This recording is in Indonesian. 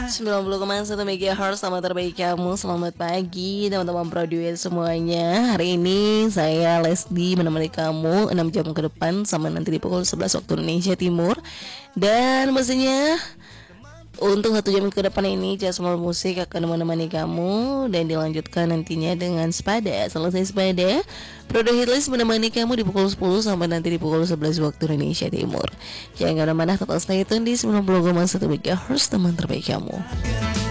90,1 MHz. Selamat terbaik kamu. Selamat pagi teman-teman produser semuanya. Hari ini saya Lesdi menemani kamu 6 jam ke depan sama nanti di pukul 11 waktu Indonesia Timur. Dan mestinya untuk 1 jam ke depan ini Jasmine Musik akan menemani kamu dan dilanjutkan nantinya dengan Sepada. Selesai Sepada, Prodo Hitlist menemani kamu di pukul 10 sampai nanti di pukul 11 waktu Indonesia Timur. Jangan kemana-mana, tetap stay tune di 90,1 MHz teman terbaik kamu.